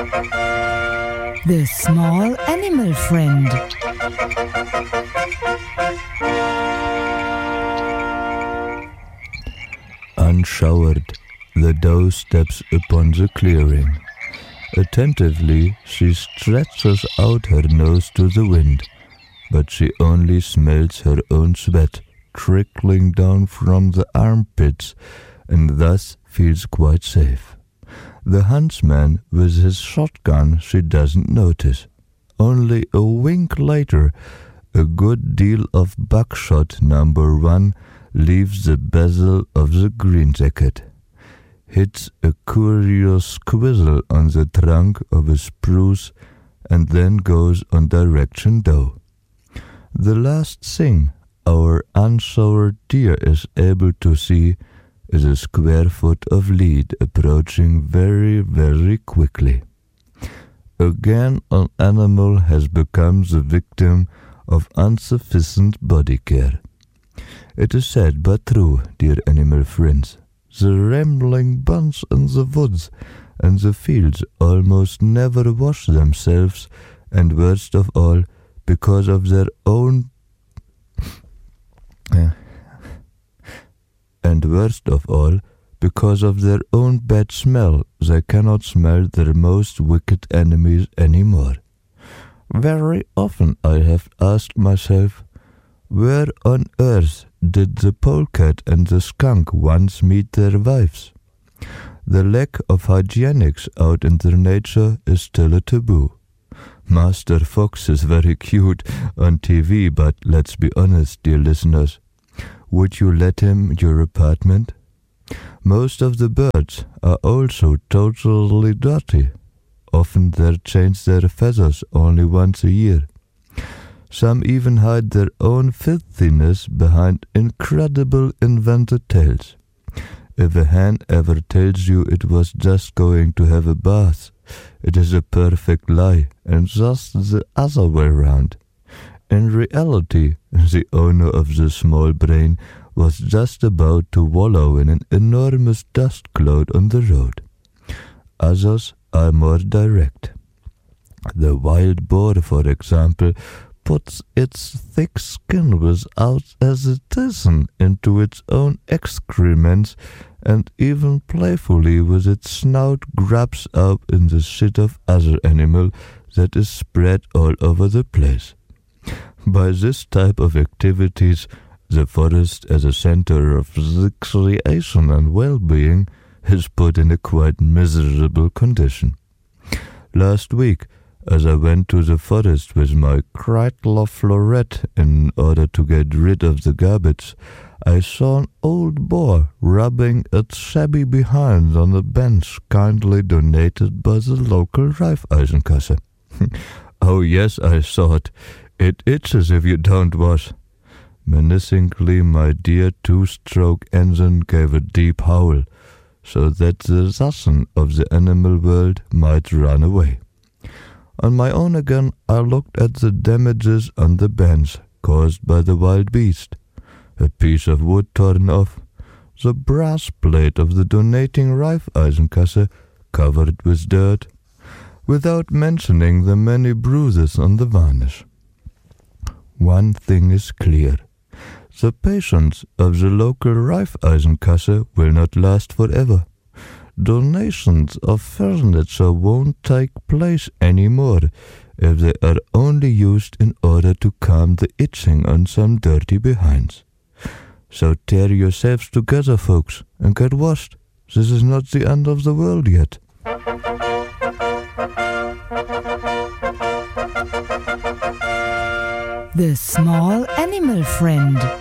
The small animal friend. Unshowered, the doe steps upon the clearing. Attentively, she stretches out her nose to the wind, but she only smells her own sweat trickling down from the armpits, and thus feels quite safe. The huntsman with his shotgun she doesn't notice. Only a wink later, a good deal of buckshot number 1 leaves the bezel of the green jacket, hits a curious quizzle on the trunk of a spruce, and then goes on direction doe. The last thing our unshowered deer is able to see is a square foot of lead approaching very, very quickly. Again, an animal has become the victim of insufficient body care. It is sad but true, dear animal friends. The rambling bunch in the woods and the fields almost never wash themselves, and worst of all, because of their own bad smell, they cannot smell their most wicked enemies anymore. Very often I have asked myself, where on earth did the polecat and the skunk once meet their wives? The lack of hygienics out in their nature is still a taboo. Master Fox is very cute on TV, but let's be honest, dear listeners. Would you let him your apartment? Most of the birds are also totally dirty. Often they change their feathers only once a year. Some even hide their own filthiness behind incredible invented tales. If a hen ever tells you it was just going to have a bath, it is a perfect lie, and just the other way round. In reality, the owner of the small brain was just about to wallow in an enormous dust cloud on the road. Others are more direct. The wild boar, for example, puts its thick skin without hesitation into its own excrements, and even playfully with its snout grabs up in the shit of other animal that is spread all over the place. By this type of activities, the forest as a center of recreation and well-being is put in a quite miserable condition. Last week, as I went to the forest with my Kreitler Florette in order to get rid of the garbage, I saw an old boar rubbing its shabby behind on a bench kindly donated by the local Raiffeisenkasse. Oh yes, I thought, it itches if you don't wash. Menacingly, my dear two-stroke engine gave a deep howl, so that the Russian of the animal world might run away. On my own again, I looked at the damages on the bench caused by the wild beast. A piece of wood torn off, the brass plate of the donating Raiffeisenkasse covered with dirt, without mentioning the many bruises on the varnish. One thing is clear. The patience of the local Raiffeisenkasse will not last forever. Donations of furniture won't take place anymore if they are only used in order to calm the itching on some dirty behinds. So tear yourselves together, folks, and get washed. This is not the end of the world yet. The small animal friend.